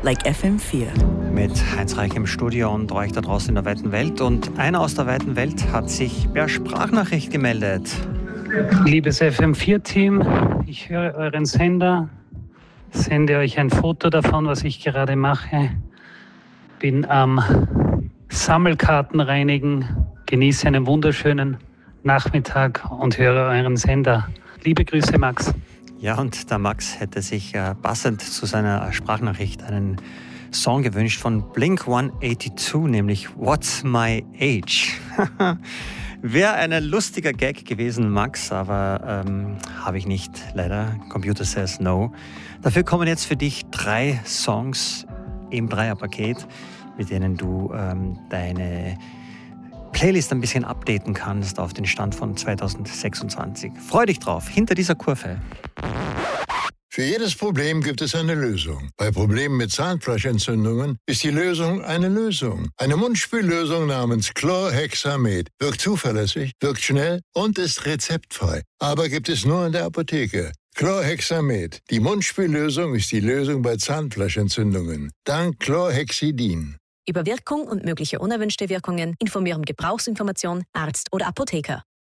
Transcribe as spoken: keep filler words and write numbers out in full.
like F M vier. Mit Heinz Reich im Studio und euch da draußen in der weiten Welt. Und einer aus der weiten Welt hat sich per Sprachnachricht gemeldet. Liebes F M vier Team, ich höre euren Sender, sende euch ein Foto davon, was ich gerade mache. Bin am Sammelkarten reinigen, genieße einen wunderschönen Nachmittag und höre euren Sender. Liebe Grüße, Max. Ja, und der Max hätte sich äh, passend zu seiner Sprachnachricht einen Song gewünscht von Blink hundertzweiundachtzig, nämlich What's My Age? Wäre ein lustiger Gag gewesen, Max, aber ähm, habe ich nicht, leider. Computer says no. Dafür kommen jetzt für dich drei Songs im Dreierpaket, mit denen du ähm, deine Playlist ein bisschen updaten kannst auf den Stand von zweitausendsechsundzwanzig. Freu dich drauf, hinter dieser Kurve. Für jedes Problem gibt es eine Lösung. Bei Problemen mit Zahnfleischentzündungen ist die Lösung eine Lösung. Eine Mundspüllösung namens Chlorhexamed wirkt zuverlässig, wirkt schnell und ist rezeptfrei. Aber gibt es nur in der Apotheke. Chlorhexamed. Die Mundspüllösung ist die Lösung bei Zahnfleischentzündungen. Dank Chlorhexidin. Über Wirkung und mögliche unerwünschte Wirkungen informieren Gebrauchsinformation, Arzt oder Apotheker.